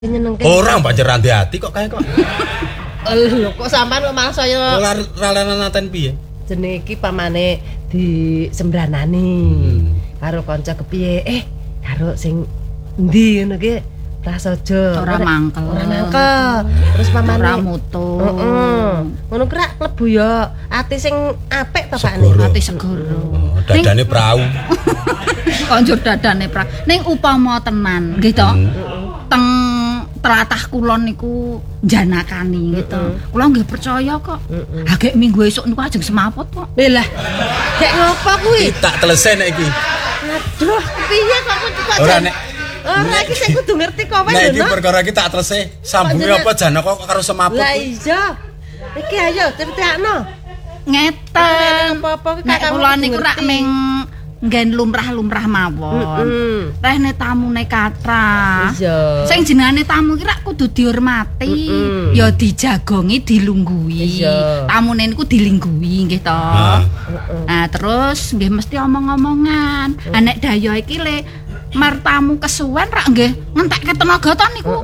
Nyenengke. Orang banjir hati kok kae kok. Lho kok sampean kok malah saya Ralenan naten piye? jenenge iki pamane di sembranani. Karo kanca kepiye? Karo sing endi ngono ki prasaja. Ora mangkel. Ora mangkel. Terus pamane ora mutu. Ngono ki rak klebu ya ati sing apik to Pak Ati segoro. Dadane prau. Konjur dadane pra. Ning upama tenan, nggih to. Teng tlatah kulon niku janakani gitu. Kula nggih percaya kok. Ha gek minggu esuk niku ajeng semaput kok. Lah, gek ngopo kuwi? Tak telesen nek iki. Aduh, piye kok Ora nek Ora iki sing kudu ngerti kowe lho. Nek iki perkara iki tak telese sambunge apa janaka kok karo semaput. Lah iya. Iki ayo critakno. Ngeten. Apa-apa Nek kula niku rak ming nggen lumrah-lumrah mawon. Rehne tamune kathah. Iya. Sing jenengane tamu ki rak kudu dihormati, ya dijagongi, dilungguhi. Tamune niku dilingguhi nggih to. Nah, terus nggih mesti omong-omongan. Nek daya iki le martamu kesuwen rak nggih ngentekke tenaga to niku.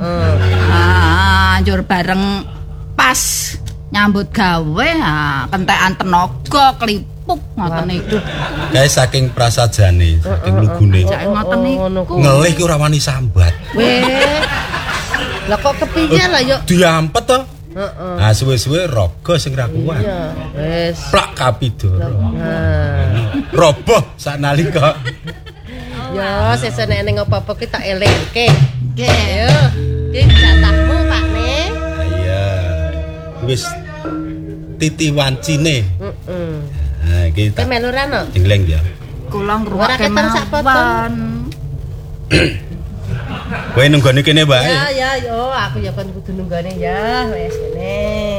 Njur bareng pas nyambut gawe kentekan tenaga klipuk ngoten niku. Kae saking prasajane, saking lugune. Jake ngoten niku. Ngelih ki ora wani sambat. Weh. Lah kok kepiye lah yo? Diampet to. Nah, suwe-suwe raga sing ra kuat. Iya, wis. Plak kapidara. Nah. Roboh sanalika. Ya, sesuk nek ning apa-apa ki tak elingke. Nggih. Yo, iki jatahmu, Pak Ne. Iya. Wis titi wancine. Nah, iki Kowe tak melu ra no? jengleng dia. Kula Ora ngruwake keteng sak potong. mawon. Kowe nunggone kene wae. Ya, yo, aku ya kan kudu nunggone ya, wis kene.